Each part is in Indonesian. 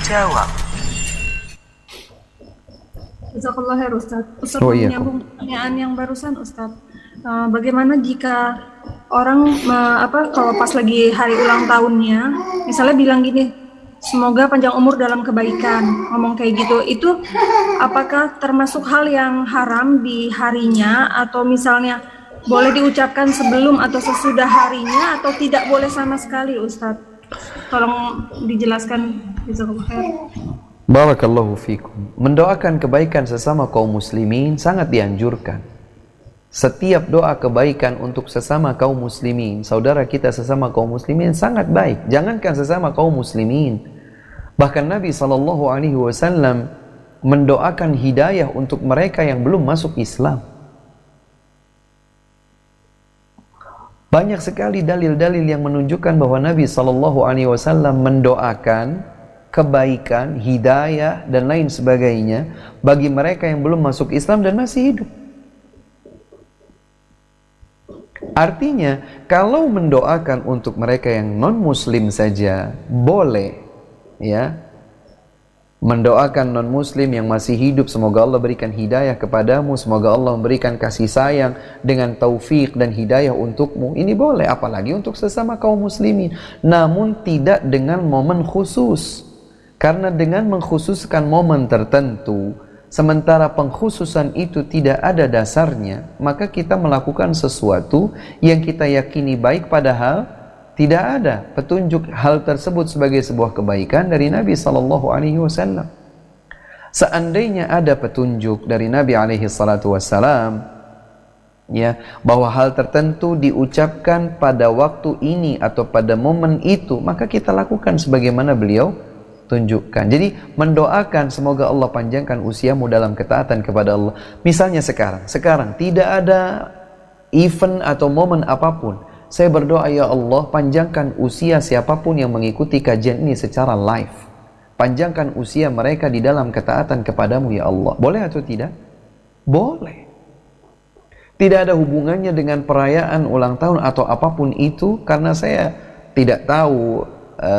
menjawab. Jazakallah khair Ustaz. Ustaz menyambung pertanyaan yang barusan Ustaz. Bagaimana jika orang kalau pas lagi hari ulang tahunnya, misalnya bilang gini, semoga panjang umur dalam kebaikan, ngomong kayak gitu, itu apakah termasuk hal yang haram di harinya, atau misalnya boleh diucapkan sebelum atau sesudah harinya, atau tidak boleh sama sekali Ustadz? Tolong dijelaskan. Jazakallah khair. Barakallahu fikum. Mendoakan kebaikan sesama kaum muslimin sangat dianjurkan. Setiap doa kebaikan untuk sesama kaum muslimin, saudara kita sesama kaum muslimin, sangat baik. Jangankan sesama kaum muslimin, bahkan Nabi SAW mendoakan hidayah untuk mereka yang belum masuk Islam. Banyak sekali dalil-dalil yang menunjukkan bahwa Nabi SAW mendoakan kebaikan, hidayah, dan lain sebagainya bagi mereka yang belum masuk Islam dan masih hidup. Artinya, kalau mendoakan untuk mereka yang non-muslim saja boleh, ya. Mendoakan non-muslim yang masih hidup, semoga Allah berikan hidayah kepadamu, semoga Allah memberikan kasih sayang dengan taufik dan hidayah untukmu. Ini boleh, apalagi untuk sesama kaum muslimin. Namun tidak dengan momen khusus. Karena dengan mengkhususkan momen tertentu, sementara pengkhususan itu tidak ada dasarnya, maka kita melakukan sesuatu yang kita yakini baik padahal tidak ada petunjuk hal tersebut sebagai sebuah kebaikan dari Nabi SAW. Seandainya ada petunjuk dari Nabi SAW, ya, bahwa hal tertentu diucapkan pada waktu ini atau pada momen itu, maka kita lakukan sebagaimana beliau tunjukkan. Jadi mendoakan semoga Allah panjangkan usiamu dalam ketaatan kepada Allah. Misalnya sekarang tidak ada event atau momen apapun, saya berdoa, ya Allah panjangkan usia siapapun yang mengikuti kajian ini secara live. Panjangkan usia mereka di dalam ketaatan kepadamu ya Allah. Boleh atau tidak? Boleh. Tidak ada hubungannya dengan perayaan ulang tahun atau apapun itu, karena saya tidak tahu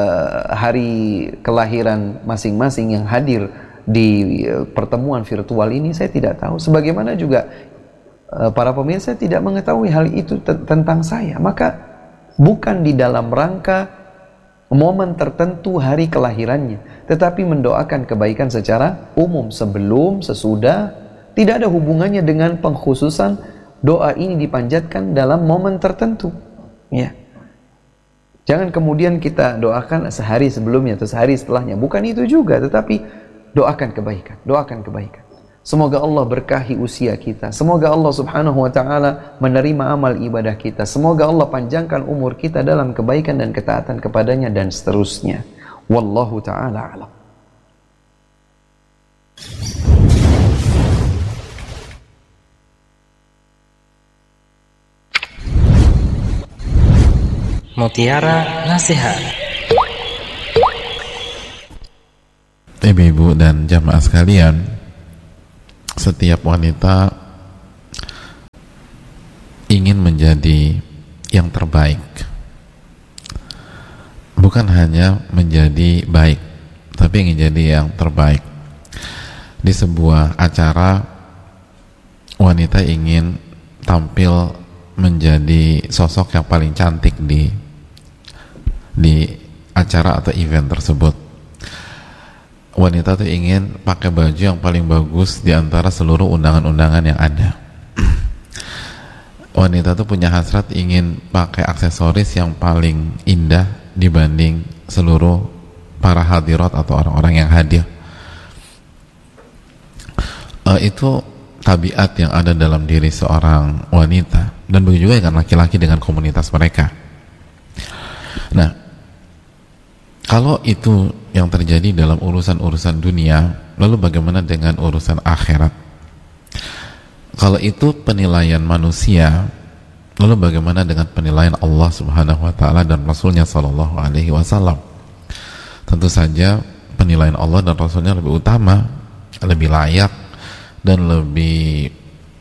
hari kelahiran masing-masing yang hadir di pertemuan virtual ini. Saya tidak tahu, sebagaimana juga para pemirsa tidak mengetahui hal itu tentang saya. Maka bukan di dalam rangka momen tertentu hari kelahirannya, tetapi mendoakan kebaikan secara umum, sebelum, sesudah. Tidak ada hubungannya dengan pengkhususan doa ini dipanjatkan dalam momen tertentu, ya. Jangan kemudian kita doakan sehari sebelumnya atau sehari setelahnya. Bukan itu juga, tetapi doakan kebaikan, doakan kebaikan. Semoga Allah berkahi usia kita. Semoga Allah Subhanahu wa ta'ala menerima amal ibadah kita. Semoga Allah panjangkan umur kita dalam kebaikan dan ketaatan kepadanya, dan seterusnya. Wallahu ta'ala a'lam. Mutiara Nasihat. Ibu-ibu dan jamaah sekalian, setiap wanita ingin menjadi yang terbaik. Bukan hanya menjadi baik, tapi ingin jadi yang terbaik. Di sebuah acara, wanita ingin tampil menjadi sosok yang paling cantik di acara atau event tersebut. Wanita tuh ingin pakai baju yang paling bagus di antara seluruh undangan-undangan yang ada. Wanita tuh punya hasrat ingin pakai aksesoris yang paling indah dibanding seluruh para hadirat atau orang-orang yang hadir. Itu tabiat yang ada dalam diri seorang wanita, dan begitu juga dengan laki-laki dengan komunitas mereka. Nah, kalau itu yang terjadi dalam urusan-urusan dunia, lalu bagaimana dengan urusan akhirat? Kalau itu penilaian manusia, lalu bagaimana dengan penilaian Allah Subhanahu wa ta'ala dan Rasulnya Sallallahu Alaihi Wasallam? Tentu saja penilaian Allah dan Rasulnya lebih utama, lebih layak, dan lebih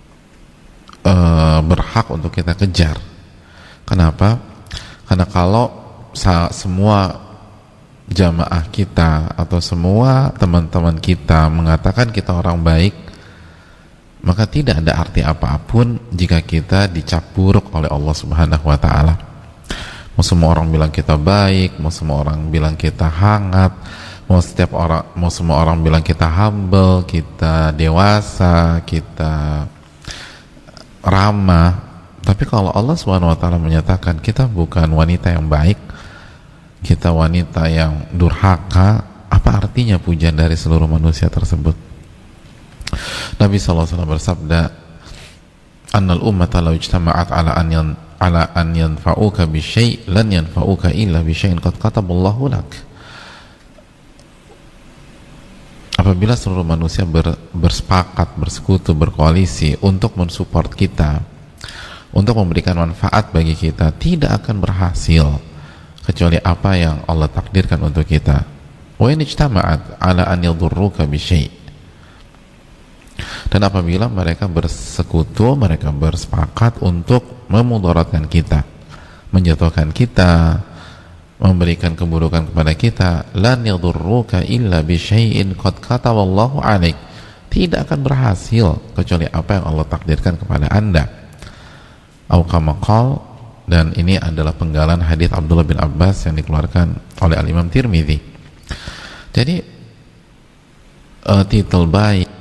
berhak untuk kita kejar. Kenapa? Karena kalau semua jamaah kita atau semua teman-teman kita mengatakan kita orang baik, maka tidak ada arti apapun jika kita dicap buruk oleh Allah Subhanahu wa ta'ala. Mau semua orang bilang kita baik, mau semua orang bilang kita hangat, mau semua orang bilang kita humble, kita dewasa, kita ramah, tapi kalau Allah Subhanahu wa ta'ala menyatakan kita bukan wanita yang baik, kita wanita yang durhaka, apa artinya pujian dari seluruh manusia tersebut? Nabi SAW bersabda, annal ummata law ijtama'at ala an yanfa'uka bi syai' lan yanfa'uka illa bi syai'in qad kataballahu lak. Apabila seluruh manusia bersepakat, bersekutu, berkoalisi untuk mensupport kita, untuk memberikan manfaat bagi kita, tidak akan berhasil kecuali apa yang Allah takdirkan untuk kita. Wa in ijtama'at ala an yadurruka bi syai'. Dan apabila mereka bersekutu, mereka bersepakat untuk memudaratkan kita, menjatuhkan kita, memberikan keburukan kepada kita, lan yadurruka illa bi syai'in qad kataballahu 'alaik. Tidak akan berhasil kecuali apa yang Allah takdirkan kepada Anda. Au kama qala, dan ini adalah penggalan hadis Abdullah bin Abbas yang dikeluarkan oleh Al-Imam Tirmidzi. Jadi titel baik